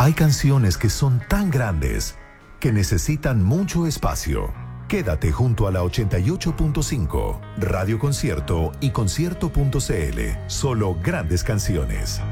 Hay canciones que son tan grandes que necesitan mucho espacio. Quédate junto a la 88.5, Radio Concierto y concierto.cl. Solo grandes canciones.